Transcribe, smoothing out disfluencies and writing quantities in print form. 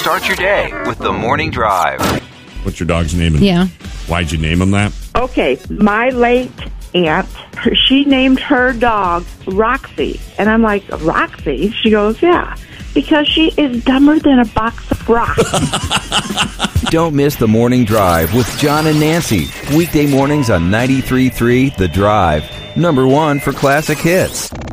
Start your day with the Morning Drive. What's your dog's name? Yeah. Why'd you name him that? Okay, my late aunt, she named her dog Roxy. And I'm like, Roxy? She goes, yeah, because she is dumber than a box of rocks. Don't miss the Morning Drive with John and Nancy. Weekday mornings on 93.3 The Drive. #1 for classic hits.